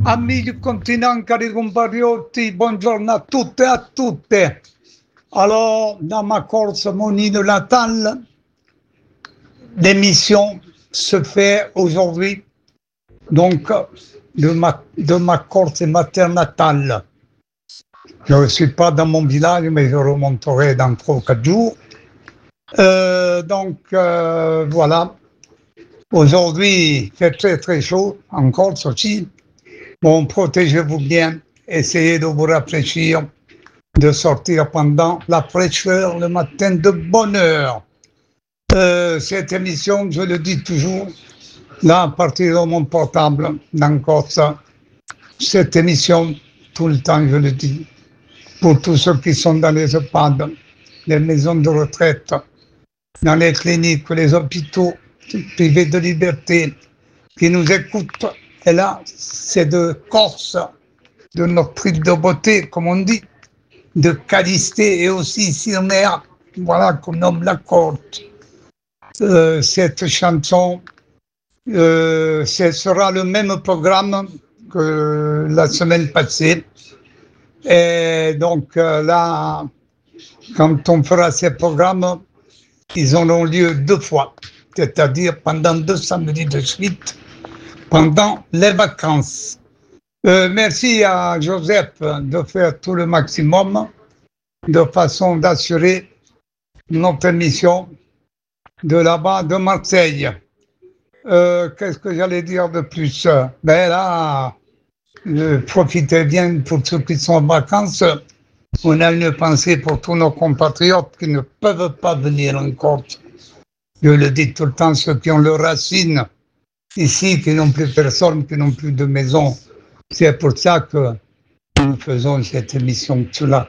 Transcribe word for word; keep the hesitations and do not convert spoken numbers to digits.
Amici du continent, cari compatriotti, buongiorno a tutte et à tutte. Alors, dans ma course mon île natale, l'émission se fait aujourd'hui, donc, de ma, de ma course matin natale. Je ne suis pas dans mon village, mais je remonterai dans trois ou quatre jours. Euh, donc, euh, voilà. Aujourd'hui, il fait très très chaud, en Corse aussi. Bon, protégez-vous bien, essayez de vous rafraîchir, de sortir pendant la fraîcheur le matin de bonne heure. Euh, cette émission, je le dis toujours, là, à partir de mon portable, dans Corse, cette émission, tout le temps, je le dis, pour tous ceux qui sont dans les EHPAD, les maisons de retraite, dans les cliniques, les hôpitaux privés de liberté, qui nous écoutent. Et là, c'est de Corse, de notre île de beauté, comme on dit, de Callister et aussi Sirnéa, voilà qu'on nomme la Corse. Euh, cette chanson, euh, ce sera le même programme que la semaine passée. Et donc euh, là, quand on fera ces programmes, ils auront lieu deux fois, c'est-à-dire pendant deux samedis de suite, pendant les vacances. Euh, merci à Joseph de faire tout le maximum de façon d'assurer notre émission de là-bas, de Marseille. Euh, qu'est-ce que j'allais dire de plus? Ben là, euh, profitez bien pour ceux qui sont en vacances. On a une pensée pour tous nos compatriotes qui ne peuvent pas venir en Corse. Je le dis tout le temps, ceux qui ont leurs racines ici, qui n'ont plus personne, qui n'ont plus de maison. C'est pour ça que nous faisons cette émission là.